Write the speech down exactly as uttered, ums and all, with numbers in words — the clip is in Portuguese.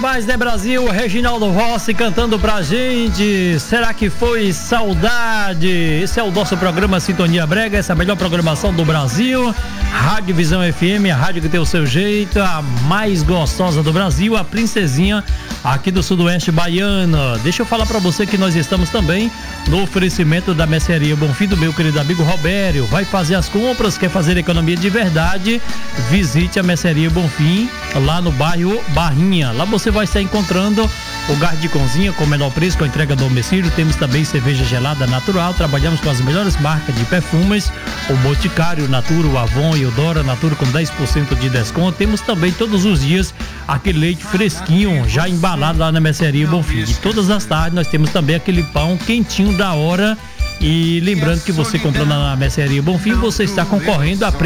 demais, né, Brasil? Reginaldo Rossi cantando pra gente. Será que foi saudade? Esse é o nosso programa Sintonia Brega, essa é a melhor programação do Brasil. Rádio Visão F M, a rádio que tem o seu jeito, a mais gostosa do Brasil, a princesinha aqui do sudoeste baiano. Deixa eu falar pra você que nós estamos também no oferecimento da Mercearia Bonfim do meu querido amigo Robério. Vai fazer as compras, quer fazer economia de verdade? Visite a Mercearia Bonfim lá no bairro Barrinha. Lá você vai estar encontrando o gás de cozinha com menor preço, com entrega a domicílio. Temos também cerveja gelada natural. Trabalhamos com as melhores marcas de perfumes, o Boticário, Natura, o Avon e o Dora Natura com dez por cento de desconto. Temos também todos os dias aquele leite fresquinho já embalado lá na Mercearia Bonfim. E todas as tardes nós temos também aquele pão quentinho da hora. E lembrando que você comprando na Mercearia Bonfim, você está concorrendo a